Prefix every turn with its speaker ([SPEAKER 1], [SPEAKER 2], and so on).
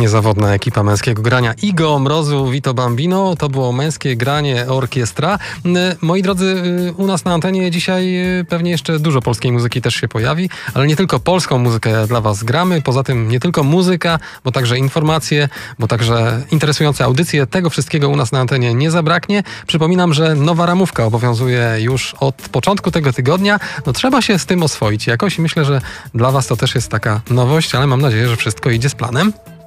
[SPEAKER 1] Niezawodna ekipa męskiego grania Igo, Mrozu, Vito Bambino. To było męskie granie orkiestra. Moi drodzy, u nas na antenie dzisiaj pewnie jeszcze dużo polskiej muzyki też się pojawi, ale nie tylko polską muzykę dla was gramy. Poza tym nie tylko muzyka, bo także informacje, bo także interesujące audycje. Tego wszystkiego u nas na antenie nie zabraknie. Przypominam, że nowa ramówka obowiązuje już od początku tego tygodnia. No trzeba się z tym oswoić jakoś i myślę, że dla was to też jest taka nowość, ale mam nadzieję, że wszystko idzie z planem.